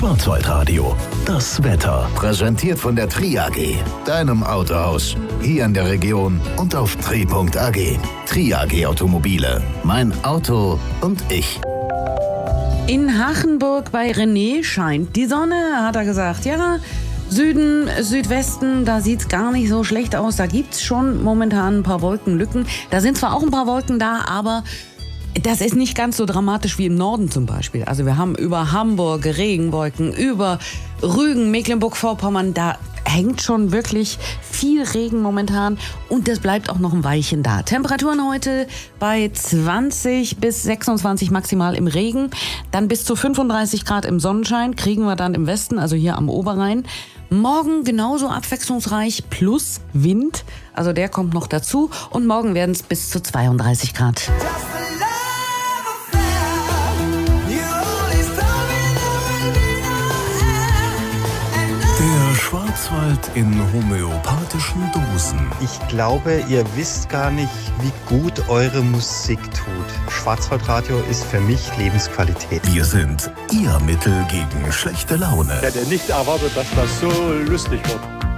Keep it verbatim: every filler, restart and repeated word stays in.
Schwarzwaldradio, das Wetter. Präsentiert von der Tri A G, deinem Autohaus. Hier in der Region und auf tri punkt a g. Tri A G Automobile. Mein Auto und ich. In Hachenburg bei René scheint die Sonne, hat er gesagt. Ja, Süden, Südwesten, da sieht's gar nicht so schlecht aus. Da gibt's schon momentan ein paar Wolkenlücken. Da sind zwar auch ein paar Wolken da, aber das ist nicht ganz so dramatisch wie im Norden zum Beispiel. Also wir haben über Hamburg Regenwolken, über Rügen, Mecklenburg-Vorpommern, da hängt schon wirklich viel Regen momentan und das bleibt auch noch ein Weilchen da. Temperaturen heute bei zwanzig bis sechsundzwanzig maximal im Regen, dann bis zu fünfunddreißig Grad im Sonnenschein kriegen wir dann im Westen, also hier am Oberrhein. Morgen genauso abwechslungsreich plus Wind, also der kommt noch dazu und morgen werden es bis zu zweiunddreißig Grad. Der Schwarzwald in homöopathischen Dosen. Ich glaube, ihr wisst gar nicht, wie gut eure Musik tut. Schwarzwaldradio ist für mich Lebensqualität. Wir sind Ihr Mittel gegen schlechte Laune. Ich hätte nicht erwartet, dass das so lustig wird.